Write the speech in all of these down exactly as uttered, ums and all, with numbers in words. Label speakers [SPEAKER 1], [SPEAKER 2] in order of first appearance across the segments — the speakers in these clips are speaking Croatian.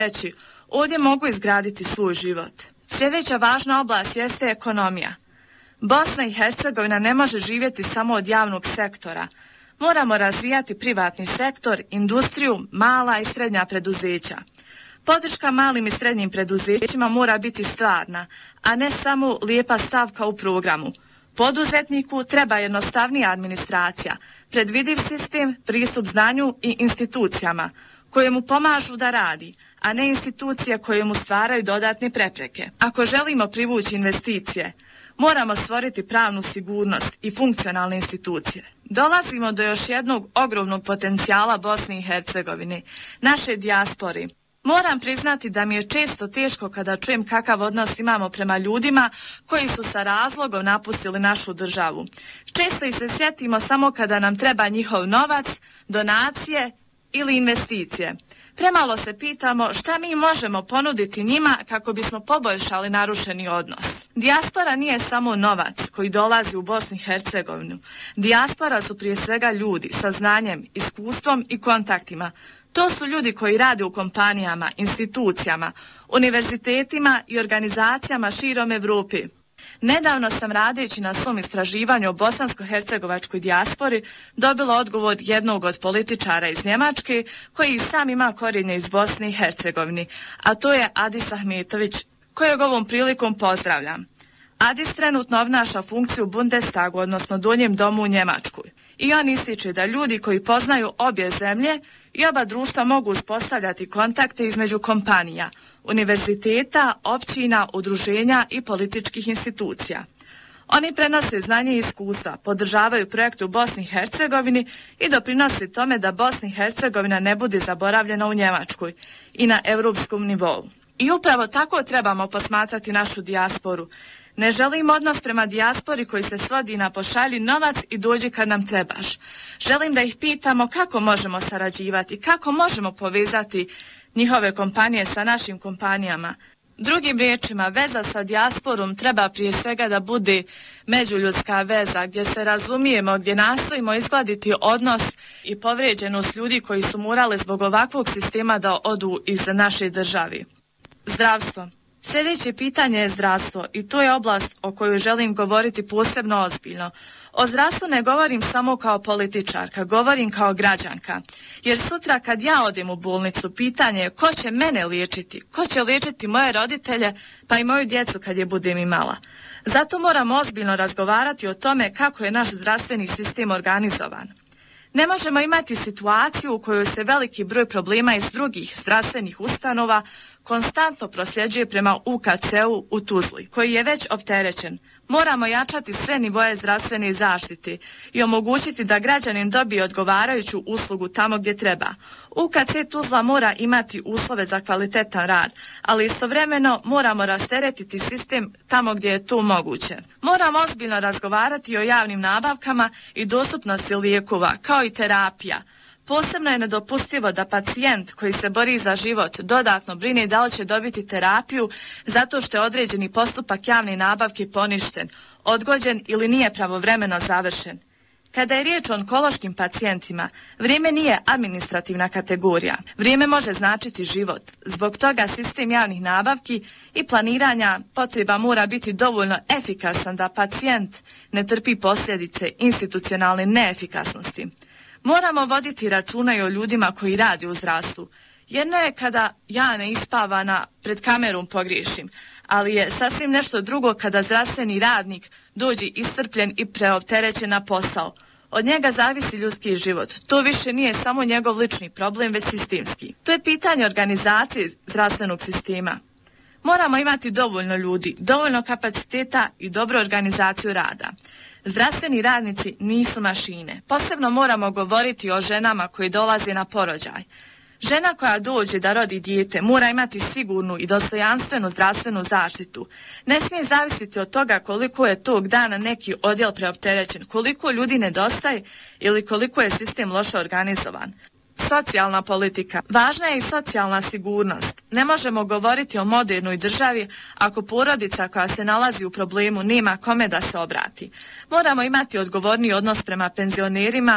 [SPEAKER 1] reći, ovdje mogu izgraditi svoj život. Sljedeća važna oblast jeste ekonomija. Bosna i Hercegovina ne može živjeti samo od javnog sektora. Moramo razvijati privatni sektor, industriju, mala i srednja preduzeća. Podrška malim i srednjim preduzećima mora biti stvarna, a ne samo lijepa stavka u programu. Poduzetniku treba jednostavnija administracija, predvidiv sistem, pristup znanju i institucijama koje mu pomažu da radi, a ne institucije koje mu stvaraju dodatne prepreke. Ako želimo privući investicije, moramo stvoriti pravnu sigurnost i funkcionalne institucije. Dolazimo do još jednog ogromnog potencijala Bosne i Hercegovine, naše dijaspore. Moram priznati da mi je često teško kada čujem kakav odnos imamo prema ljudima koji su sa razlogom napustili našu državu. Često ih se sjetimo samo kada nam treba njihov novac, donacije ili investicije. Premalo se pitamo šta mi možemo ponuditi njima kako bismo poboljšali narušeni odnos. Dijaspora nije samo novac koji dolazi u Bosnu i Hercegovinu. Dijaspora su prije svega ljudi sa znanjem, iskustvom i kontaktima. To su ljudi koji rade u kompanijama, institucijama, univerzitetima i organizacijama širom Evrope. Nedavno sam radeći na svom istraživanju o bosansko-hercegovačkoj dijaspori dobila odgovor jednog od političara iz Njemačke koji sam ima korijenje iz Bosne i Hercegovine, a to je Adis Ahmetović, kojeg ovom prilikom pozdravljam. Adis trenutno obnaša funkciju u Bundestagu, odnosno Donjem domu u Njemačkoj. I on ističe da ljudi koji poznaju obje zemlje i oba društva mogu uspostavljati kontakte između kompanija, univerziteta, općina, udruženja i političkih institucija. Oni prenose znanje i iskustva, podržavaju projekte u Bosni i Hercegovini i doprinose tome da Bosna i Hercegovina ne bude zaboravljena u Njemačkoj i na europskom nivou. I upravo tako trebamo posmatrati našu dijasporu. Ne želim odnos prema dijaspori koji se svodi na pošalji novac i dođi kad nam trebaš. Želim da ih pitamo kako možemo sarađivati, kako možemo povezati njihove kompanije sa našim kompanijama. Drugim riječima, veza sa dijasporom treba prije svega da bude međuljudska veza, gdje se razumijemo, gdje nastojimo izgladiti odnos i povrijeđenost ljudi koji su morali zbog ovakvog sistema da odu iz naše države. Zdravstvo. Sljedeće pitanje je zdravstvo i to je oblast o kojoj želim govoriti posebno ozbiljno. O zdravstvu ne govorim samo kao političarka, govorim kao građanka. Jer sutra kad ja odem u bolnicu, pitanje je ko će mene liječiti, ko će liječiti moje roditelje pa i moju djecu kad je budem imala. Zato moramo ozbiljno razgovarati o tome kako je naš zdravstveni sistem organizovan. Ne možemo imati situaciju u kojoj se veliki broj problema iz drugih zdravstvenih ustanova konstantno prosljeđuje prema U K C-u u Tuzli, koji je već opterećen. Moramo jačati sve nivoje zdravstvene zaštite i omogućiti da građanin dobije odgovarajuću uslugu tamo gdje treba. U K C Tuzla mora imati uslove za kvalitetan rad, ali istovremeno moramo rasteretiti sistem tamo gdje je to moguće. Moramo ozbiljno razgovarati o javnim nabavkama i dostupnosti lijekova, kao i terapija. Posebno je nedopustivo da pacijent koji se bori za život dodatno brine da li će dobiti terapiju zato što je određeni postupak javne nabavke poništen, odgođen ili nije pravovremeno završen. Kada je riječ o onkološkim pacijentima, vrijeme nije administrativna kategorija. Vrijeme može značiti život. Zbog toga sistem javnih nabavki i planiranja potreba mora biti dovoljno efikasan da pacijent ne trpi posljedice institucionalne neefikasnosti. Moramo voditi računa i o ljudima koji radi u zdravstvu. Jedno je kada ja neispavana pred kamerom pogriješim, ali je sasvim nešto drugo kada zdravstveni radnik dođe iscrpljen i preopterećen na posao. Od njega zavisi ljudski život. To više nije samo njegov lični problem, već sistemski. To je pitanje organizacije zdravstvenog sistema. Moramo imati dovoljno ljudi, dovoljno kapaciteta i dobru organizaciju rada. Zdravstveni radnici nisu mašine. Posebno moramo govoriti o ženama koji dolaze na porođaj. Žena koja dođe da rodi dijete mora imati sigurnu i dostojanstvenu zdravstvenu zaštitu. Ne smije zavisiti od toga koliko je tog dana neki odjel preopterećen, koliko ljudi nedostaje ili koliko je sistem loše organizovan. Socijalna politika. Važna je i socijalna sigurnost. Ne možemo govoriti o modernoj državi ako porodica koja se nalazi u problemu nema kome da se obrati. Moramo imati odgovorni odnos prema penzionerima,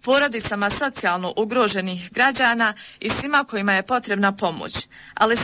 [SPEAKER 1] porodicama socijalno ugroženih građana i svima kojima je potrebna pomoć. Ali